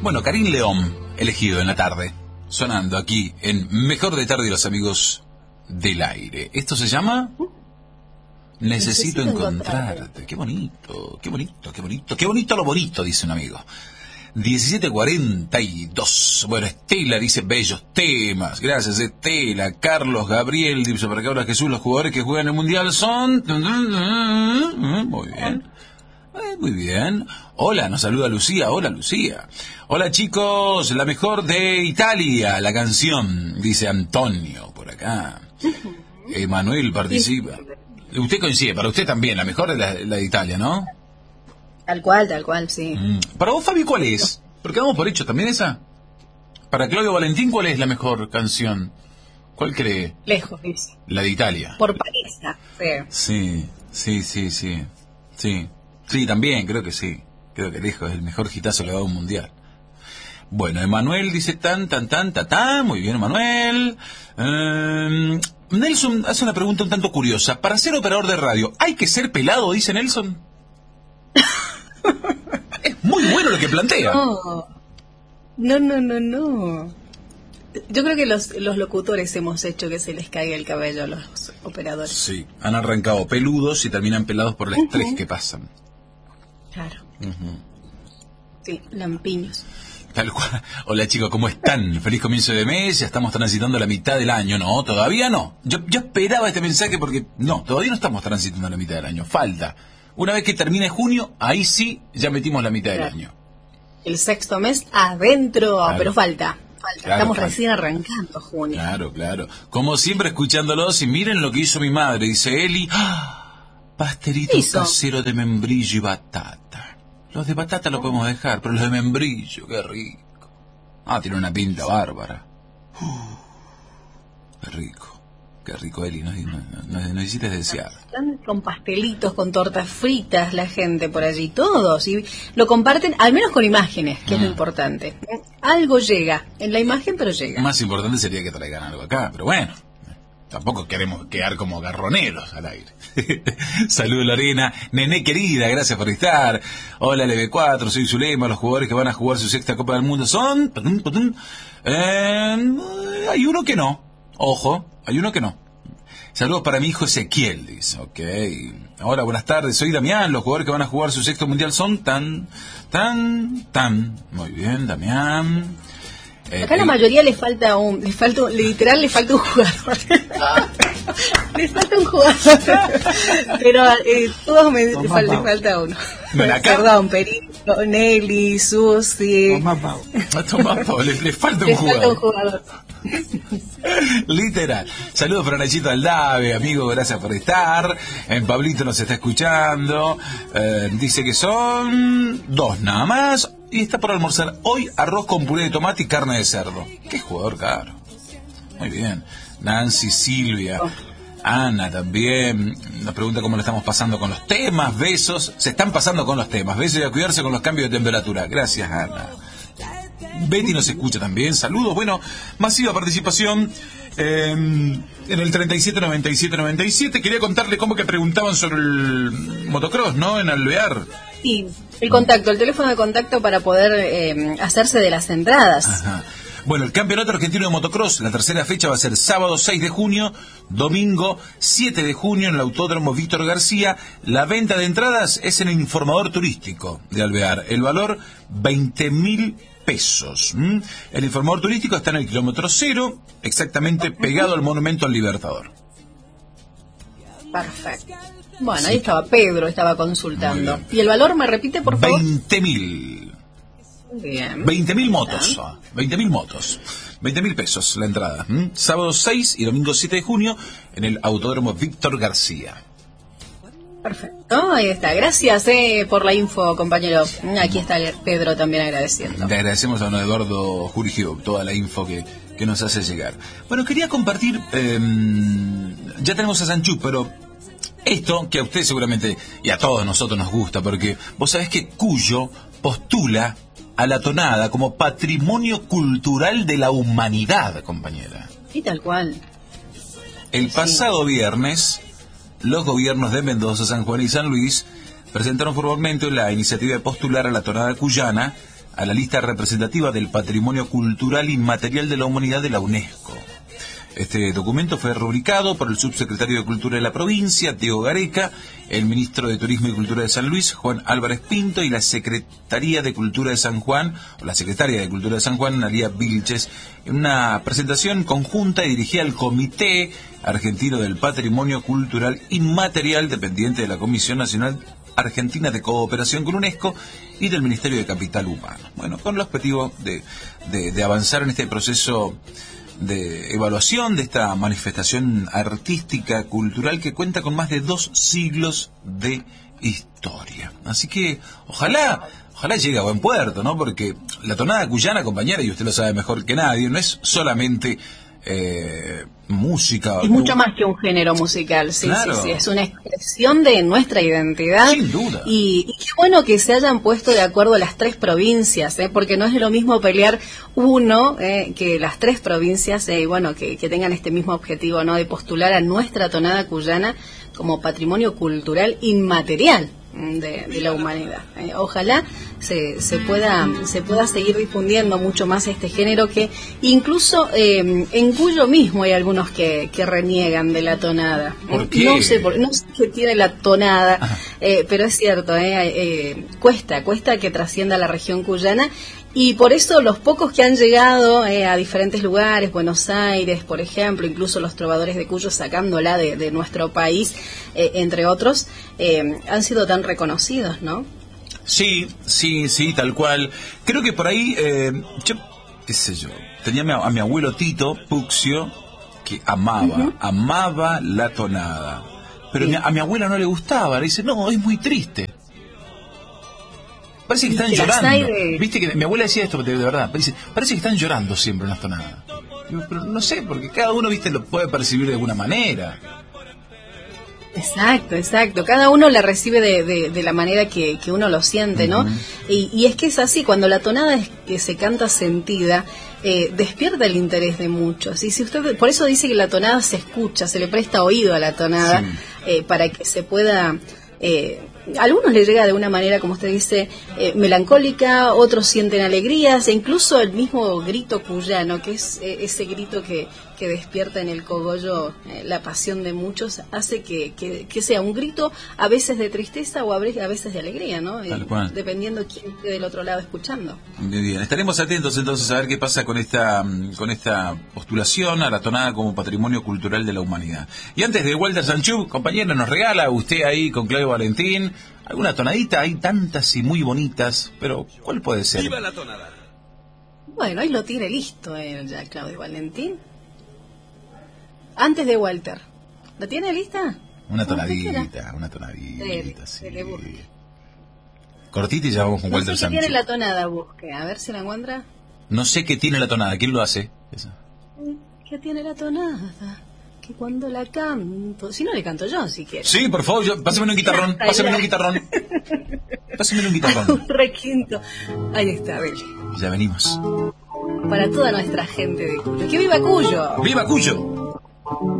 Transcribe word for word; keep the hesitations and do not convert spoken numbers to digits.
Bueno, Karim León, elegido en la tarde, sonando aquí en Mejor de Tarde y los amigos del aire. Esto se llama Necesito, Necesito encontrarte. encontrarte. Qué bonito, qué bonito, qué bonito, qué bonito lo bonito, dice un amigo. diecisiete cuarenta y dos. Bueno, Estela dice bellos temas. Gracias, Estela. Carlos Gabriel dice para que ahora Jesús, los jugadores que juegan el mundial son. Muy bien. Eh, muy bien. Hola, nos saluda Lucía. Hola, Lucía. Hola, chicos. La mejor de Italia, la canción, dice Antonio por acá. Emanuel participa. Usted coincide, para usted también, la mejor es la, la de Italia, ¿no? Tal cual, tal cual, sí. Mm. Para vos, Fabi, ¿cuál es? Porque damos por hecho también esa. Para Claudio Valentín, ¿cuál es la mejor canción? ¿Cuál cree? Lejos, dice. La de Italia. Por pareja, sí. Sí, sí, sí, sí. Sí. Sí, también, creo que sí. Creo que Lejos es el mejor hitazo que ha dado un mundial. Bueno, Emanuel dice tan, tan, tan, tan, tan. Muy bien, Emanuel. Eh, Nelson hace una pregunta un tanto curiosa. Para ser operador de radio, ¿hay que ser pelado, dice Nelson? Es muy bueno lo que plantea. No, no, no, no, no. Yo creo que los, los locutores hemos hecho que se les caiga el cabello a los operadores. Sí, han arrancado peludos y terminan pelados por el uh-huh. estrés que pasan. Claro. Uh-huh. Sí, lampiños. Tal cual. Hola chicos, ¿cómo están? Feliz comienzo de mes, ya estamos transitando la mitad del año. No, todavía no. Yo, yo esperaba este mensaje porque no, todavía no estamos transitando la mitad del año. Falta. Una vez que termine junio, ahí sí ya metimos la mitad claro. del año. El sexto mes adentro, claro. pero falta. falta. Claro, Estamos claro. recién arrancando junio. Claro, claro. Como siempre escuchándolos y miren lo que hizo mi madre, dice Eli. ¡Ah! Pastelito casero de membrillo y batata. Los de batata lo podemos dejar, pero los de membrillo, qué rico. Ah, tiene una pinta bárbara. Uh, qué rico. Qué rico, Eli, nos, nos, nos, nos hiciste desear. Están con pastelitos, con tortas fritas, la gente por allí, todos. Y lo comparten, al menos con imágenes, que ah. es lo importante. Algo llega en la imagen, pero llega. Más importante sería que traigan algo acá, pero bueno. Tampoco queremos quedar como garroneros al aire. Saludos, Lorena. Nené querida, gracias por estar. Hola, L B cuatro, soy Zulema. Los jugadores que van a jugar su sexta Copa del Mundo son... Eh, hay uno que no. Ojo, hay uno que no. Saludos para mi hijo Ezequiel, dice. Ok. Hola, buenas tardes. Soy Damián. Los jugadores que van a jugar su sexto mundial son tan, tan, tan. Muy bien, Damián. Eh, Acá a la mayoría le falta un, le falta, literal le falta un jugador. Le falta un jugador. Pero eh, todos me le falta, le falta uno. Perdón, Perito, Nelly, Susi. Tomás Pau. Tomás Pau, le, le falta un le jugador. Falta un jugador. Literal. Saludos para Nachito Aldave, amigo, gracias por estar. En Pablito nos está escuchando. Eh, dice que son dos nada más. Y está por almorzar hoy arroz con puré de tomate y carne de cerdo. Qué jugador caro. Muy bien. Nancy, Silvia, Ana también. Nos pregunta cómo le estamos pasando con los temas. Besos. Se están pasando con los temas. Besos y a cuidarse con los cambios de temperatura. Gracias, Ana. Betty nos escucha también. Saludos. Bueno, masiva participación eh, en el treinta y siete noventa y siete noventa y siete. Quería contarle cómo que preguntaban sobre el motocross, ¿no? En Alvear. Sí, el contacto, el teléfono de contacto para poder eh, hacerse de las entradas. Ajá. Bueno, el Campeonato Argentino de Motocross, la tercera fecha va a ser sábado seis de junio, domingo siete de junio en el Autódromo Víctor García. La venta de entradas es en el informador turístico de Alvear. El valor, veinte mil pesos. ¿Mm? El informador turístico está en el kilómetro cero, exactamente pegado al Monumento al Libertador. Perfecto. Bueno, sí. Ahí estaba Pedro, estaba consultando. ¿Y el valor me repite, por favor? veinte mil. Bien. veinte mil motos. veinte mil motos. veinte mil pesos la entrada. ¿Mm? Sábado seis y domingo siete de junio en el Autódromo Víctor García. Perfecto, ahí está. Gracias eh, por la info, compañero. Aquí está Pedro también agradeciendo. Le agradecemos a don Eduardo Jurigio toda la info que, que nos hace llegar. Bueno, quería compartir, eh, ya tenemos a Sanchú, pero esto que a usted seguramente y a todos nosotros nos gusta, porque vos sabés que Cuyo postula a la tonada como patrimonio cultural de la humanidad, compañera. Y tal cual. El pasado sí. viernes, los gobiernos de Mendoza, San Juan y San Luis presentaron formalmente la iniciativa de postular a la tonada cuyana a la lista representativa del Patrimonio Cultural Inmaterial de la Humanidad de la UNESCO. Este documento fue rubricado por el subsecretario de Cultura de la provincia, Diego Gareca, el ministro de Turismo y Cultura de San Luis, Juan Álvarez Pinto, y la Secretaría de Cultura de San Juan, o la Secretaria de Cultura de San Juan, Analía Vilches, en una presentación conjunta y dirigida al Comité Argentino del Patrimonio Cultural Inmaterial, dependiente de la Comisión Nacional Argentina de Cooperación con UNESCO y del Ministerio de Capital Humano. Bueno, con el objetivo de, de, de avanzar en este proceso de evaluación de esta manifestación artística, cultural, que cuenta con más de dos siglos de historia. Así que ojalá, ojalá llegue a buen puerto, ¿no? Porque la tonada cuyana, compañera, y usted lo sabe mejor que nadie, no es solamente eh, música. Es mucho más que un género musical, sí, claro. sí, sí, es una expresión de nuestra identidad. Sin duda. Y, y qué bueno que se hayan puesto de acuerdo las tres provincias, ¿eh? Porque no es lo mismo pelear uno eh, que las tres provincias, eh, y bueno, que, que tengan este mismo objetivo, ¿no? De postular a nuestra tonada cuyana como patrimonio cultural inmaterial de, de la humanidad. Eh, ojalá se, se pueda se pueda seguir difundiendo mucho más este género, que incluso eh, en Cuyo mismo hay algunos que, que reniegan de la tonada. ¿Por qué? No sé, por, no sé qué tiene la tonada, eh, pero es cierto, eh, eh, cuesta, cuesta que trascienda la región cuyana. Y por eso los pocos que han llegado eh, a diferentes lugares, Buenos Aires, por ejemplo, incluso los trovadores de Cuyo sacándola de, de nuestro país, eh, entre otros, eh, han sido tan reconocidos, ¿no? Sí, sí, sí, tal cual. Creo que por ahí, eh, yo, qué sé yo, tenía a mi, a mi abuelo Tito Puxio, que amaba, uh-huh. amaba la tonada. Pero sí. a mi abuela no le gustaba, le dice, no, es muy triste. Parece que están llorando. De... Viste que mi abuela decía esto de, de verdad. Dice, parece que están llorando siempre en las tonadas. Pero no sé, porque cada uno, viste, lo puede percibir de alguna manera. Exacto, exacto. Cada uno la recibe de, de, de la manera que, que uno lo siente, ¿no? Uh-huh. Y, y es que es así, cuando la tonada es que se canta sentida, eh, despierta el interés de muchos. Y si usted, por eso dice que la tonada se escucha, se le presta oído a la tonada, sí. eh, para que se pueda... Eh, a algunos les llega de una manera, como usted dice, eh, melancólica, otros sienten alegrías, e incluso el mismo grito cuyano, que es eh, ese grito que, que despierta en el cogollo eh, la pasión de muchos, hace que, que, que sea un grito a veces de tristeza o a veces de alegría, ¿no? Tal cual. Dependiendo quién esté del otro lado escuchando. Muy bien, estaremos atentos entonces a ver qué pasa con esta con esta postulación a la tonada como Patrimonio Cultural de la Humanidad. Y antes de Walter Sanchú, compañero, nos regala usted ahí con Claudio Valentín alguna tonadita. Hay tantas y muy bonitas, pero ¿cuál puede ser? ¡Viva la tonada! Bueno, ahí lo tiene listo eh, ya Claudio Valentín. Antes de Walter, ¿lo tiene lista? Una tonadita, una tonadita, sí. Cortita y ya vamos con no Walter sé Sanchú. ¿Qué tiene la tonada? Busque, a ver si la encuentra. No sé qué tiene la tonada, ¿quién lo hace? Esa. ¿Qué tiene la tonada? Que cuando la canto, si no le canto yo, si quiere. Sí, por favor, yo, pásame un guitarrón, pásame un guitarrón. Pásame un guitarrón. Un requinto. Ahí está, Beli. Ya venimos. Para toda nuestra gente de Cuyo. ¡Que viva Cuyo! ¡Viva Cuyo!